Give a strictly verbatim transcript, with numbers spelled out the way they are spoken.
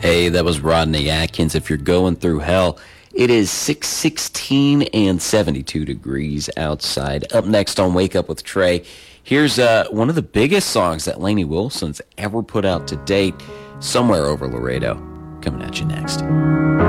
Hey, that was Rodney Atkins. If you're going through hell, it is six sixteen and seventy-two degrees outside. Up next on Wake Up with Trey, here's uh, one of the biggest songs that Lainey Wilson's ever put out to date, Somewhere Over Laredo. Coming at you next.